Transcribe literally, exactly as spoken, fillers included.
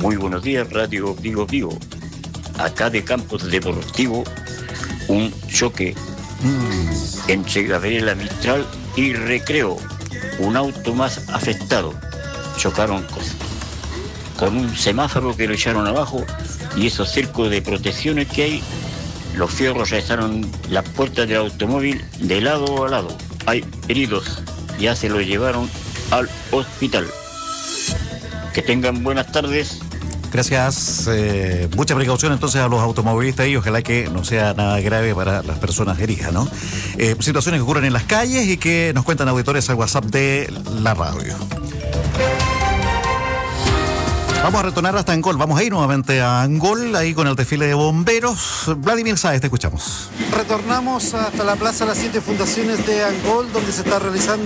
Muy buenos días, Radio Vigo Vigo. Acá de Campos Deportivo, un choque mm. entre Gabriela Mistral y Recreo. Un auto más afectado. Chocaron con, con un semáforo que lo echaron abajo y esos cercos de protecciones que hay, los fierros rezaron las puertas del automóvil de lado a lado. Hay heridos, ya se los llevaron al hospital. Que tengan buenas tardes. Gracias. Eh, mucha precaución entonces a los automovilistas y ojalá que no sea nada grave para las personas heridas, ¿no? Eh, situaciones que ocurren en las calles y que nos cuentan auditores al WhatsApp de la radio. Vamos a retornar hasta Angol. Vamos a ir nuevamente a Angol, ahí con el desfile de bomberos. Vladimir Sáez, te escuchamos. Retornamos hasta la Plaza Las Siete Fundaciones de Angol, donde se está realizando